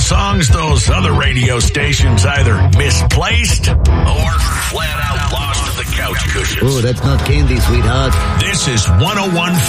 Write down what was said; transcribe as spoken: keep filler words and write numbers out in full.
songs those other radio stations either misplaced or flat out lost to the couch cushions. Oh, that's not candy, sweetheart. This is one oh one